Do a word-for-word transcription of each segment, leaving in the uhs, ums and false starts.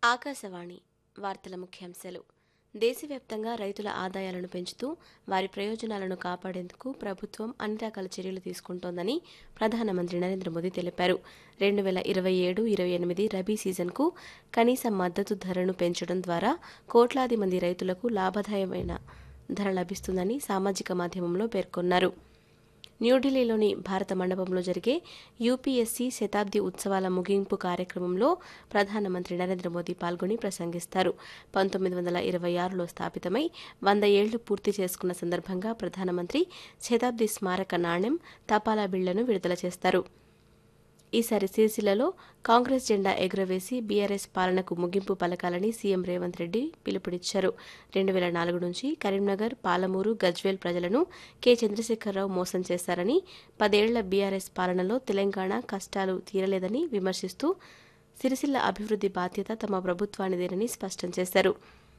ఆకాశవాణి వార్తల ముఖ్యాంశాలు. దేశవ్యాప్తంగా రైతుల ఆదాయాలను పెంచుతూ వారి ప్రయోజనాలను కాపాడేందుకు ప్రభుత్వం అన్ని రకాల చర్యలు తీసుకుంటోందని ప్రధానమంత్రి నరేంద్ర మోదీ తెలిపారు. రెండు వేల ఇరవై ఏడు ఇరవై ఎనిమిది రబీ సీజన్కు కనీస మద్దతు ధరను పెంచడం ద్వారా కోట్లాది మంది రైతులకు లాభదాయమైన ధర లభిస్తుందని సామాజిక మాధ్యమంలో పేర్కొన్నారు. న్యూఢిల్లీలోని భారత మండపంలో జరిగే యూపీఎస్సీ శతాబ్ది ఉత్సవాల ముగింపు కార్యక్రమంలో ప్రధానమంత్రి నరేంద్ర మోదీ పాల్గొని ప్రసంగిస్తారు. పంతొమ్మిది వందల ఇరవై ఆరులో స్థాపితమై వంద ఏళ్లు పూర్తి చేసుకున్న సందర్భంగా ప్రధానమంత్రి శతాబ్ది స్మారక నాణెం, తపాలా బిళ్లను విడుదల చేస్తారు. ఈసారి సిరిసిల్లలో కాంగ్రెస్ జెండా ఎగురవేసి బీఆర్ఎస్ పాలనకు ముగింపు పలకాలని సీఎం రేవంత్ రెడ్డి పిలుపునిచ్చారు. రెండు వేల నాలుగు నుంచి కరీంనగర్, పాలమూరు, గజ్వేల్ ప్రజలను కె చంద్రశేఖరరావు మోసం చేశారని, పదేళ్ల బీఆర్ఎస్ పాలనలో తెలంగాణ కష్టాలు తీరలేదని విమర్శిస్తూ సిరిసిల్ల అభివృద్ధి బాధ్యత తమ ప్రభుత్వానిదేనని స్పష్టం చేశారు.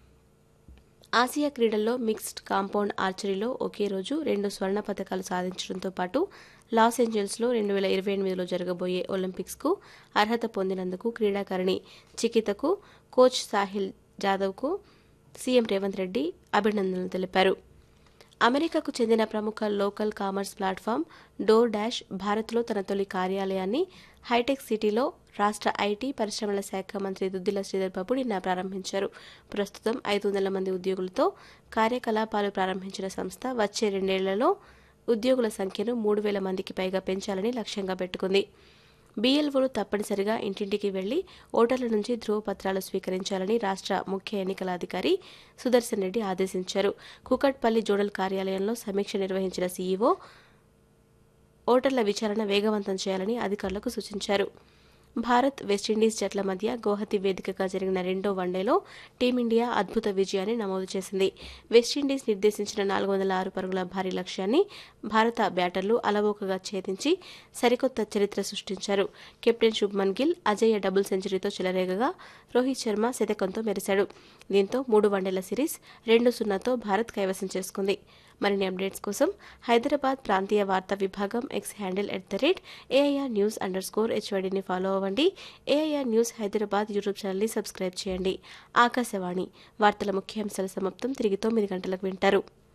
ఆసియా క్రీడల్లో మిక్స్డ్ కాంపౌండ్ ఆర్చరీలో ఒకే రోజు రెండు స్వర్ణ పతకాలు సాధించడంతో పాటు లాస్ ఏంజల్స్లో రెండు వేల ఇరవై ఎనిమిదిలో జరగబోయే ఒలింపిక్స్కు అర్హత పొందినందుకు క్రీడాకారిణి చికితకు, కోచ్ సాహిల్ జాదవ్కు సీఎం రేవంత్ రెడ్డి అభినందనలు తెలిపారు. అమెరికాకు చెందిన ప్రముఖ local commerce platform door dash భారత్లో తన తొలి కార్యాలయాన్ని హైటెక్ సిటీలో రాష్ట్ర ఐటీ, పరిశ్రమల శాఖ మంత్రి దుద్దిల శ్రీధర్ బాబు నిన్న ప్రారంభించారు. ప్రస్తుతం ఐదు వందల మంది ఉద్యోగులతో కార్యకలాపాలు ప్రారంభించిన సంస్థ వచ్చే రెండేళ్లలో ఉద్యోగుల సంఖ్యను మూడు వేల మందికి పైగా పెంచాలని లక్ష్యంగా పెట్టుకుంది. బీఎల్ఓలు తప్పనిసరిగా ఇంటింటికి వెళ్లి ఓటర్ల నుంచి ధ్రువపత్రాలు స్వీకరించాలని రాష్ట్ర ముఖ్య ఎన్నికల అధికారి సుదర్శన్ రెడ్డి ఆదేశించారు. కూకట్పల్లి జోనల్ కార్యాలయంలో సమీక్ష నిర్వహించిన సీఈఓ ఓటర్ల విచారణ వేగవంతం చేయాలని అధికారులకు సూచించారు. భారత్, వెస్టిండీస్ జట్ల మధ్య గౌహతి వేదికగా జరిగిన రెండో వన్డేలో టీమిండియా అద్భుత విజయాన్ని నమోదు చేసింది. వెస్టిండీస్ నిర్దేశించిన నాలుగు వందల ఆరు పరుగుల భారీ లక్ష్యాన్ని భారత బ్యాటర్లు అలవోకగా ఛేదించి సరికొత్త చరిత్ర సృష్టించారు. కెప్టెన్ శుభ్మన్ గిల్ అజేయ డబుల్ సెంచరీతో చెలరేగగా రోహిత్ శర్మ శతకంతో మెరిశాడు. దీంతో మూడు వన్డేల సిరీస్ రెండు సున్నాతో భారత్ కైవసం చేసుకుంది. మరిన్ని అప్డేట్స్ కోసం హైదరాబాద్ ప్రాంతీయ వార్తా విభాగం X handle at the rate AIR news under score హెచ్వైడీని follow అవ్వండి. ఏఐఆర్ న్యూస్ హైదరాబాద్ యూట్యూబ్ ఛానల్ని సబ్స్క్రైబ్ చేయండి. ఆకాశవాణి వార్తల ముఖ్యాంశాల సమాప్తం. తిరిగి తొమ్మిది గంటలకు వింటారు.